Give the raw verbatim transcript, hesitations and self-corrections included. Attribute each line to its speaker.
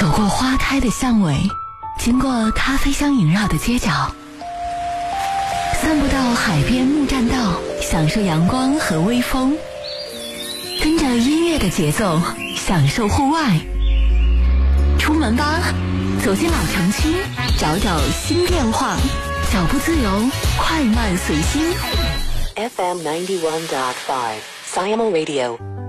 Speaker 1: 走过花开的巷尾，经过咖啡香萦绕的街角，散步到海边木栈道，享受阳光和微风，跟着音乐的节奏，享受户外。出门吧，走进老城区，找找新变化，脚步自由，快慢随心。
Speaker 2: F M ninety one point five Siamo Radio。